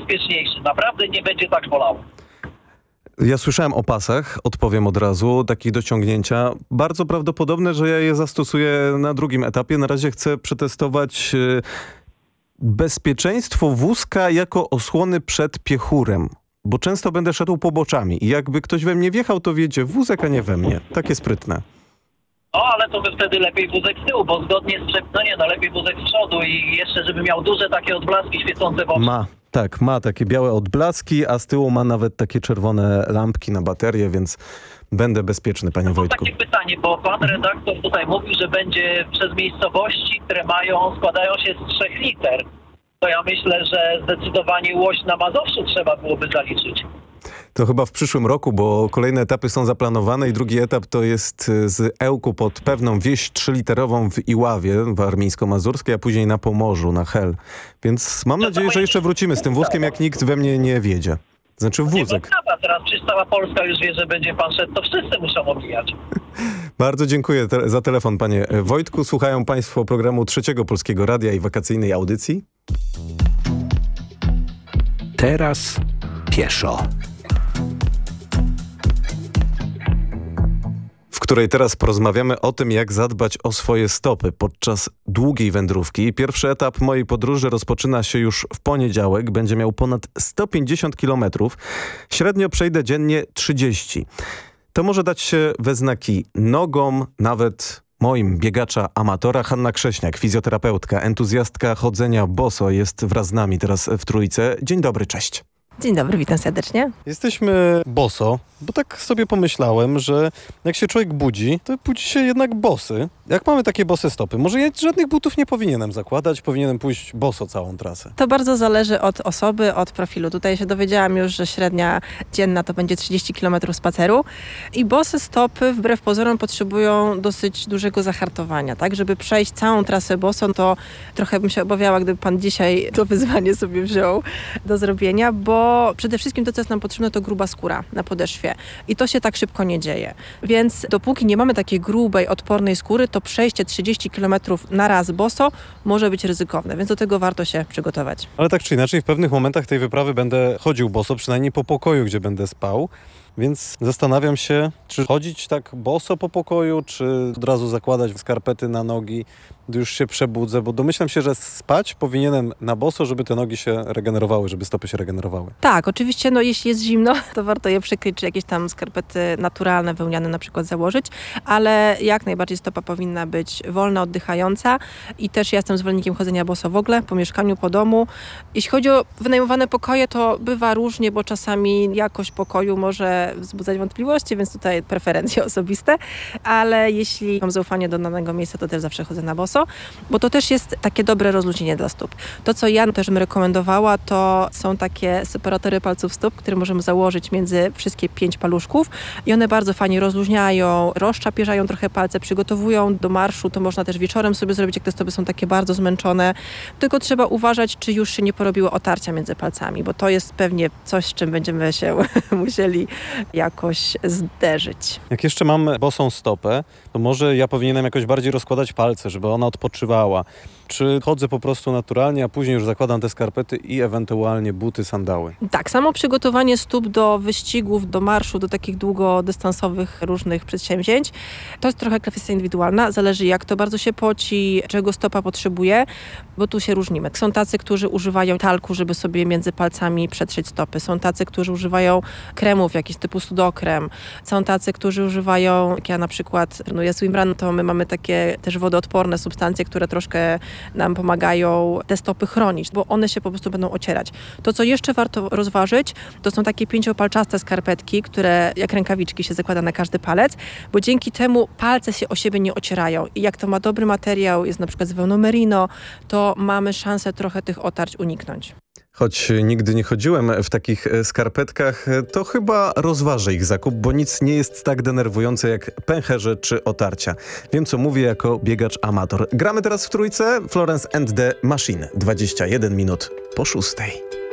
bezpieczniejszy. Naprawdę nie będzie tak bolało. Ja słyszałem o pasach, odpowiem od razu, takich do ciągnięcia. Bardzo prawdopodobne, że ja je zastosuję na drugim etapie. Na razie chcę przetestować bezpieczeństwo wózka jako osłony przed piechurem. Bo często będę szedł poboczami i jakby ktoś we mnie wjechał, to wiedzie wózek, a nie we mnie. Takie sprytne. No, ale to by wtedy lepiej wózek z tyłu, bo zgodnie z lepiej wózek z przodu i jeszcze, żeby miał duże takie odblaski świecące w oczy. Ma takie białe odblaski, a z tyłu ma nawet takie czerwone lampki na baterię, więc będę bezpieczny, panie Wojtku. Takie pytanie, bo pan redaktor tutaj mówił, że będzie przez miejscowości, które składają się z 3 liter. To ja myślę, że zdecydowanie Łoś na Mazowszu trzeba byłoby zaliczyć. To chyba w przyszłym roku, bo kolejne etapy są zaplanowane i drugi etap to jest z Ełku pod pewną wieś 3-literową w Iławie warmińsko-mazurskiej, a później na Pomorzu, na Hel. Więc mam nadzieję, że jeszcze wrócimy z tym wózkiem, jak nikt we mnie nie wiedzie. Znaczy wózek. Teraz przecież cała Polska już wie, że będzie pan szedł, to wszyscy muszą omijać. Bardzo dziękuję za telefon, panie Wojtku. Słuchają państwo programu Trzeciego Polskiego Radia i wakacyjnej audycji. Teraz pieszo. W której teraz porozmawiamy o tym, jak zadbać o swoje stopy podczas długiej wędrówki. Pierwszy etap mojej podróży rozpoczyna się już w poniedziałek. Będzie miał ponad 150 km. Średnio przejdę dziennie 30. To może dać się we znaki nogom, nawet moim biegacza amatora. Hanna Krześniak, fizjoterapeutka, entuzjastka chodzenia boso, jest wraz z nami teraz w Trójce. Dzień dobry, cześć. Dzień dobry, witam serdecznie. Jesteśmy boso, bo tak sobie pomyślałem, że jak się człowiek budzi, to budzi się jednak bosy. Jak mamy takie bose stopy, może ja żadnych butów nie powinienem zakładać, powinienem pójść boso całą trasę. To bardzo zależy od osoby, od profilu. Tutaj się dowiedziałam już, że średnia dzienna to będzie 30 km spaceru i bose stopy wbrew pozorom potrzebują dosyć dużego zahartowania, tak? Żeby przejść całą trasę boso, to trochę bym się obawiała, gdyby pan dzisiaj to wyzwanie sobie wziął do zrobienia, bo przede wszystkim to, co jest nam potrzebne, to gruba skóra na podeszwie. I to się tak szybko nie dzieje. Więc dopóki nie mamy takiej grubej, odpornej skóry, to przejście 30 km na raz boso może być ryzykowne, więc do tego warto się przygotować. Ale tak czy inaczej, w pewnych momentach tej wyprawy będę chodził boso, przynajmniej po pokoju, gdzie będę spał. Więc zastanawiam się, czy chodzić tak boso po pokoju, czy od razu zakładać skarpety na nogi, gdy już się przebudzę, bo domyślam się, że spać powinienem na boso, żeby te nogi się regenerowały, żeby stopy się regenerowały. Tak, oczywiście, jeśli jest zimno, to warto je przykryć, czy jakieś tam skarpety naturalne, wełniane na przykład założyć, ale jak najbardziej stopa powinna być wolna, oddychająca i też ja jestem zwolennikiem chodzenia boso w ogóle, po mieszkaniu, po domu. Jeśli chodzi o wynajmowane pokoje, to bywa różnie, bo czasami jakość pokoju może wzbudzać wątpliwości, więc tutaj preferencje osobiste, ale jeśli mam zaufanie do danego miejsca, to też zawsze chodzę na boso, bo to też jest takie dobre rozluźnienie dla stóp. To, co ja też bym rekomendowała, to są takie separatory palców stóp, które możemy założyć między wszystkie 5 paluszków i one bardzo fajnie rozluźniają, rozczapierzają trochę palce, przygotowują do marszu, to można też wieczorem sobie zrobić, jak te stopy są takie bardzo zmęczone. Tylko trzeba uważać, czy już się nie porobiło otarcia między palcami, bo to jest pewnie coś, z czym będziemy się musieli jakoś zderzyć. Jak jeszcze mam bosą stopę, to może ja powinienem jakoś bardziej rozkładać palce, żeby ona odpoczywała. Czy chodzę po prostu naturalnie, a później już zakładam te skarpety i ewentualnie buty, sandały? Tak, samo przygotowanie stóp do wyścigów, do marszu, do takich długodystansowych różnych przedsięwzięć, to jest trochę kwestia indywidualna. Zależy, jak to bardzo się poci, czego stopa potrzebuje, bo tu się różnimy. Są tacy, którzy używają talku, żeby sobie między palcami przetrzeć stopy. Są tacy, którzy używają kremów, jakiś typu sudokrem. Są tacy, którzy używają, jak ja na przykład trenuję swimrun, to my mamy takie też wodoodporne substancje, które troszkę nam pomagają te stopy chronić, bo one się po prostu będą ocierać. To, co jeszcze warto rozważyć, to są takie 5-palczaste skarpetki, które jak rękawiczki się zakłada na każdy palec, bo dzięki temu palce się o siebie nie ocierają. I jak to ma dobry materiał, jest na przykład z wełną merino, to mamy szansę trochę tych otarć uniknąć. Choć nigdy nie chodziłem w takich skarpetkach, to chyba rozważę ich zakup, bo nic nie jest tak denerwujące jak pęcherze czy otarcia. Wiem, co mówię jako biegacz amator. Gramy teraz w Trójce. Florence and the Machine. 21 minut po 6.